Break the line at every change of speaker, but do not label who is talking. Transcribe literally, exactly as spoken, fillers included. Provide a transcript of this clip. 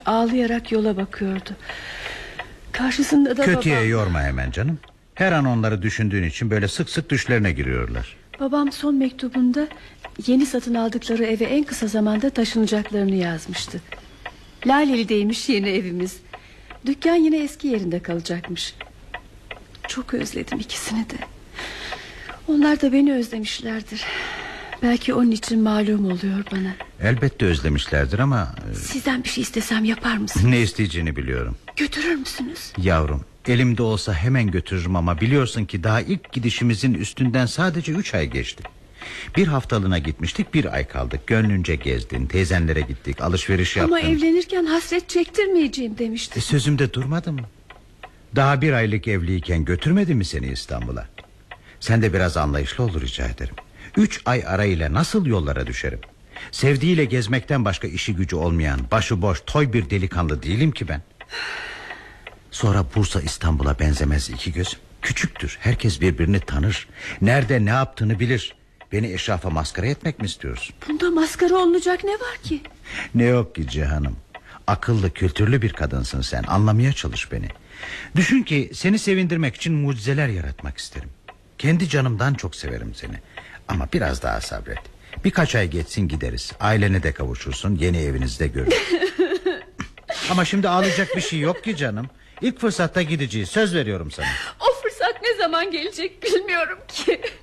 Ağlayarak yola bakıyordu. Karşısında da
Kötüye
babam.
yorma hemen canım. Her an onları düşündüğün için böyle sık sık düşlerine giriyorlar.
Babam son mektubunda yeni satın aldıkları eve en kısa zamanda taşınacaklarını yazmıştı. Laleli'deymiş yeni evimiz. Dükkan yine eski yerinde kalacakmış. Çok özledim ikisini de. Onlar da beni özlemişlerdir. Belki onun için malum oluyor bana.
Elbette özlemişlerdir ama...
Sizden bir şey istesem yapar mısınız?
Ne isteyeceğini biliyorum.
Götürür müsünüz?
Yavrum, elimde olsa hemen götürürüm ama biliyorsun ki daha ilk gidişimizin üstünden sadece üç ay geçti. Bir haftalığına gitmiştik, bir ay kaldık. Gönlünce gezdin, teyzenlere gittik, alışveriş yaptın.
Ama evlenirken hasret çektirmeyeceğim demiştin.
E, sözümde durmadım mı? Daha bir aylık evliyken götürmedi mi seni İstanbul'a? Sen de biraz anlayışlı ol rica ederim. Üç ay arayla nasıl yollara düşerim? Sevdiğiyle gezmekten başka işi gücü olmayan, başıboş, toy bir delikanlı değilim ki ben. Sonra Bursa İstanbul'a benzemez iki gözüm. Küçüktür, herkes birbirini tanır. Nerede ne yaptığını bilir. Beni eşrafa maskara etmek mi istiyorsun?
Bunda maskara olunacak ne var ki?
Ne yok ki Cihan'ım. Akıllı, kültürlü bir kadınsın sen. Anlamaya çalış beni. Düşün ki seni sevindirmek için mucizeler yaratmak isterim. Kendi canımdan çok severim seni. Ama biraz daha sabret. Birkaç ay geçsin gideriz. Ailene de kavuşursun, yeni evinizde görürüz. Ama şimdi ağlayacak bir şey yok ki canım. İlk fırsatta gideceğiz, söz veriyorum sana.
O fırsat ne zaman gelecek bilmiyorum ki.